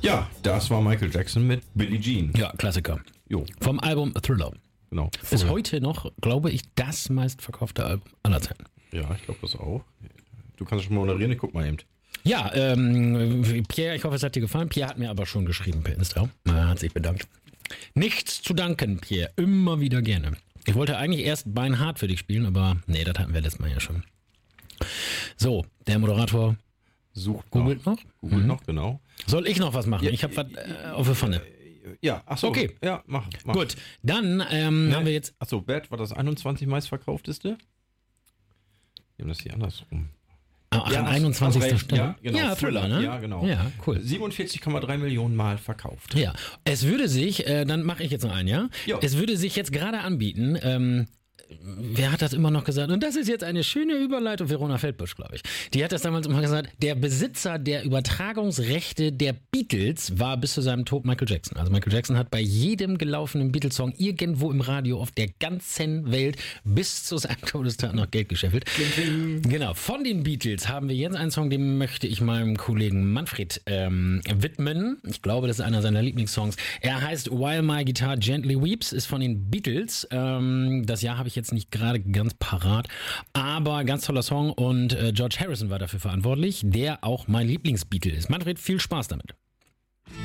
Ja, das war Michael Jackson mit Billie Jean. Ja, Klassiker. Jo, Vom Album Thriller. genau. Bis heute noch, glaube ich, das meistverkaufte Album aller Zeiten. Ja, ich glaube das auch. Du kannst schon mal moderieren, ich guck mal eben. Ja, Pierre, ich hoffe, es hat dir gefallen. Pierre hat mir aber schon geschrieben per Insta. Er hat sich bedankt. Nichts zu danken, Pierre. Immer wieder gerne. Ich wollte eigentlich erst Beinhard für dich spielen, aber nee, das hatten wir letztes Mal ja schon. So, der Moderator Sucht googelt noch. Googelt noch, genau. Soll ich noch was machen? Ja, ich habe was auf der Pfanne. Ja, achso. Okay. Ja, mach. Gut, dann haben wir jetzt... Achso, Bert war das 21 meistverkaufteste? Wir haben das hier andersrum. Ach, Ja, an hast 21. recht. Stelle. Ja, genau. Ja, Thriller, ne? Ja, genau. Ja, cool. 47,3 Millionen Mal verkauft. Ja, es würde sich, dann mache ich jetzt noch einen, ja? Jo. Es würde sich jetzt gerade anbieten, wer hat das immer noch gesagt? Und das ist jetzt eine schöne Überleitung, Verona Feldbusch, glaube ich. Die hat das damals immer gesagt, der Besitzer der Übertragungsrechte der Beatles war bis zu seinem Tod Michael Jackson. Also Michael Jackson hat bei jedem gelaufenen Beatles-Song irgendwo im Radio auf der ganzen Welt bis zu seinem Todestag noch Geld gescheffelt. Genau, von den Beatles haben wir jetzt einen Song, den möchte ich meinem Kollegen Manfred widmen. Ich glaube, das ist einer seiner Lieblingssongs. Er heißt While My Guitar Gently Weeps, ist von den Beatles. Das Jahr habe ich jetzt nicht gerade ganz parat, aber ganz toller Song und George Harrison war dafür verantwortlich, der auch mein Lieblingsbeatle ist. Manfred, viel Spaß damit.